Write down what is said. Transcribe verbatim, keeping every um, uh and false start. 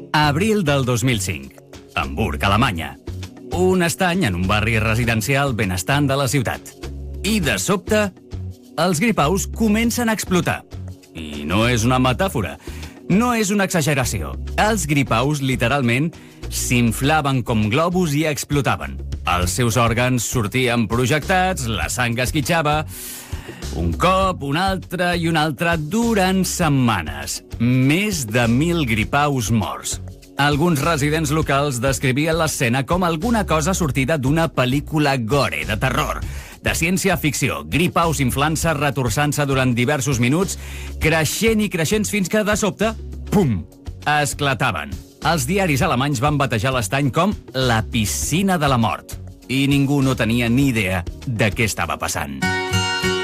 Abril del dos mil cinc. Hamburg, Alemanya. Un estany en un barri residencial benestant de la ciutat. I de sobte, els gripaus comencen a explotar. I no és una metàfora, no és una exageració. Els gripaus, literalment, s'inflaven com globus i explotaven. Els seus òrgans sortien projectats, la sang esquitxava... Un cop, un altre i un altre durant setmanes. Més de mil gripaus morts. Alguns residents locals descrivien l'escena com alguna cosa sortida d'una pel·lícula gore, de terror, de ciència-ficció. Gripaus inflant-se, retorçant-se durant diversos minuts, creixent i creixent fins que, de sobte, pum, esclataven. Els diaris alemanys van batejar l'estany com la piscina de la mort. I ningú no tenia ni idea de què estava passant.